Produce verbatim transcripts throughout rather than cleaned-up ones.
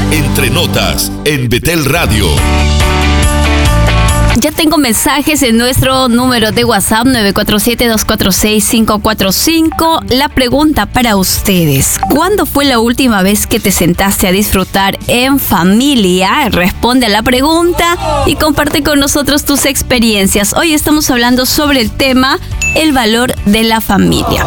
Entre Notas en Betel Radio. Ya tengo mensajes en nuestro número de WhatsApp nueve cuatro siete, dos cuatro seis, cinco cuatro cinco. La pregunta para ustedes: ¿cuándo fue la última vez que te sentaste a disfrutar en familia? Responde a la pregunta y comparte con nosotros tus experiencias. Hoy estamos hablando sobre el tema el valor de la familia.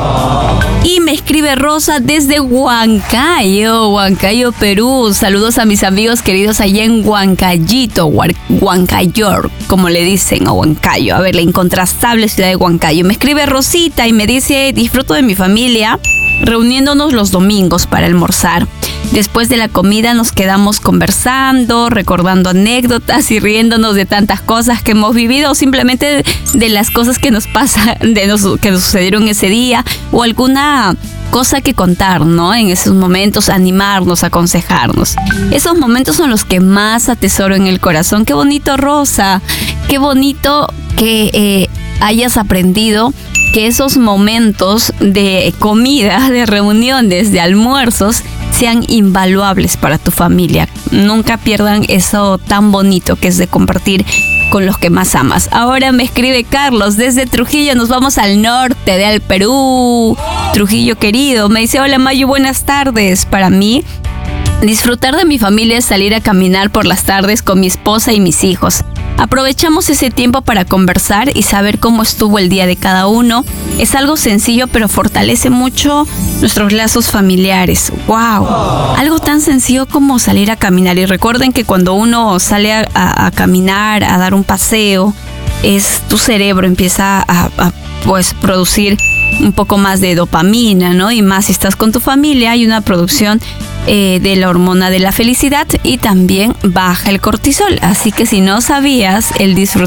Y me escribe Rosa desde Huancayo, Huancayo, Perú. Saludos a mis amigos queridos allá en Huancayito, Huancayor, como le dicen, a Huancayo. A ver, la incontrastable ciudad de Huancayo. Me escribe Rosita y me dice: disfruto de mi familia reuniéndonos los domingos para almorzar. Después de la comida nos quedamos conversando, recordando anécdotas y riéndonos de tantas cosas que hemos vivido, o simplemente de, de las cosas que nos pasan, de nos, que nos sucedieron ese día, o alguna cosa que contar, ¿no? En esos momentos, animarnos, aconsejarnos. Esos momentos son los que más atesoro en el corazón. Qué bonito, Rosa. Qué bonito que eh, hayas aprendido que esos momentos de comida, de reuniones, de almuerzos, sean invaluables para tu familia. Nunca pierdan eso tan bonito que es de compartir con los que más amas. Ahora me escribe Carlos desde Trujillo. Nos vamos al norte del Perú. Trujillo querido. Me dice: hola Mayu, buenas tardes. Para mí, disfrutar de mi familia es salir a caminar por las tardes con mi esposa y mis hijos. Aprovechamos ese tiempo para conversar y saber cómo estuvo el día de cada uno. Es algo sencillo, pero fortalece mucho nuestros lazos familiares. ¡Wow! Algo tan sencillo como salir a caminar. Y recuerden que cuando uno sale a, a, a caminar, a dar un paseo, es tu cerebro empieza a, a pues, producir un poco más de dopamina, ¿no? Y más si estás con tu familia, hay una producción eh, de la hormona de la felicidad y también baja el cortisol. Así que si no sabías, el disfrutar